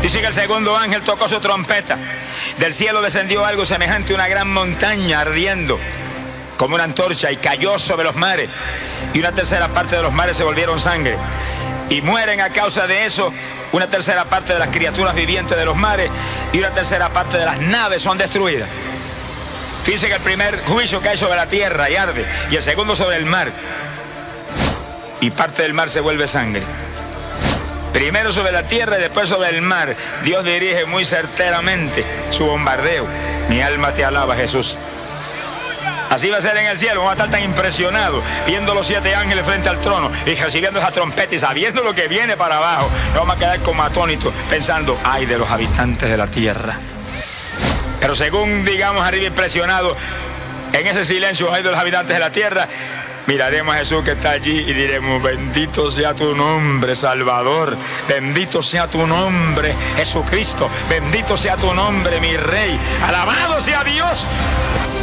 Dice que el segundo ángel tocó su trompeta. Del cielo descendió algo semejante a una gran montaña ardiendo como una antorcha y cayó sobre los mares. Y una tercera parte de los mares se volvieron sangre. Y mueren a causa de eso una tercera parte de las criaturas vivientes de los mares y una tercera parte de las naves son destruidas. Fíjense que el primer juicio cae sobre la tierra y arde, y el segundo sobre el mar. Y parte del mar se vuelve sangre. Primero sobre la tierra y después sobre el mar. Dios dirige muy certeramente su bombardeo. Mi alma te alaba, Jesús. Así va a ser en el cielo. Vamos a estar tan impresionados viendo los 7 ángeles frente al trono y recibiendo esa trompeta y sabiendo lo que viene para abajo. Nos vamos a quedar como atónitos pensando, ay de los habitantes de la tierra. Pero según digamos arriba impresionados, en ese silencio, ay de los habitantes de la tierra, miraremos a Jesús que está allí y diremos, bendito sea tu nombre, Salvador. Bendito sea tu nombre, Jesucristo. Bendito sea tu nombre, mi Rey. Alabado sea Dios.